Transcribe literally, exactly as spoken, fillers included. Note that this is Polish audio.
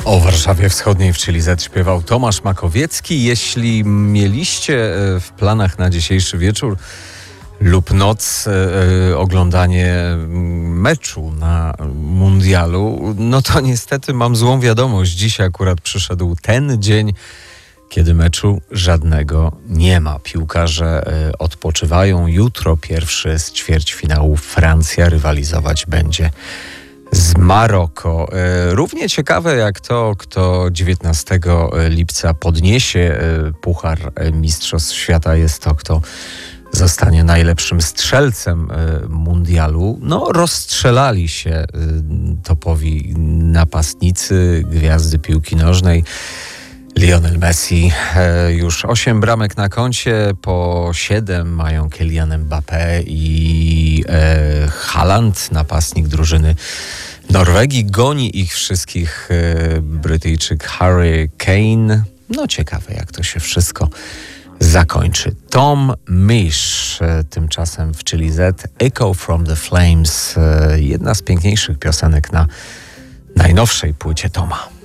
O Warszawie Wschodniej w Chili Z śpiewał Tomasz Makowiecki. Jeśli mieliście w planach na dzisiejszy wieczór lub noc e, oglądanie meczu na mundialu, no to niestety mam złą wiadomość. Dziś akurat przyszedł ten dzień, kiedy meczu żadnego nie ma. Piłkarze e, odpoczywają. Jutro pierwszy z ćwierćfinału Francja rywalizować będzie z Maroko. E, równie ciekawe jak to, kto dziewiętnastego lipca podniesie e, Puchar Mistrzostw Świata, jest to, kto zostanie najlepszym strzelcem e, mundialu. No, rozstrzelali się e, topowi napastnicy, gwiazdy piłki nożnej. Lionel Messi e, już osiem bramek na koncie, po siedem mają Kylian Mbappé i e, Haaland, napastnik drużyny Norwegii. Goni ich wszystkich e, Brytyjczyk Harry Kane. No ciekawe, jak to się wszystko zakończy. Tom Misch e, tymczasem w Chili Z. Echo from the Flames. E, jedna z piękniejszych piosenek na najnowszej płycie Toma.